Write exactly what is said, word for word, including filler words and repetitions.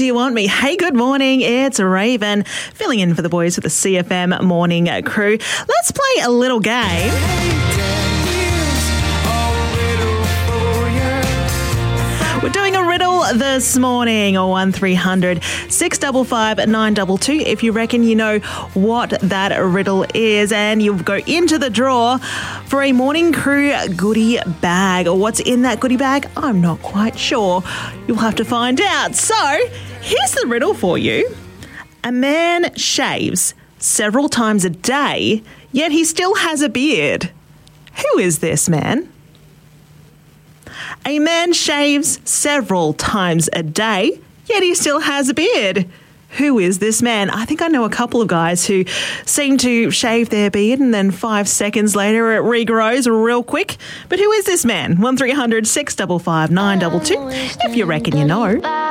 Do You Want Me? Hey, good morning. It's Raven, filling in for the boys with the C F M morning crew. Let's play a little game. We're doing a riddle this morning, or one three hundred six five five nine two two if you reckon you know what that riddle is. And you'll go into the draw for a morning crew goodie bag. What's in that goodie bag? I'm not quite sure. You'll have to find out. So here's the riddle for you. A man shaves several times a day, yet he still has a beard. Who is this man? A man shaves several times a day, yet he still has a beard. Who is this man? I think I know a couple of guys who seem to shave their beard and then five seconds later it regrows real quick. But who is this man? one three hundred six five five nine two two if you reckon you know.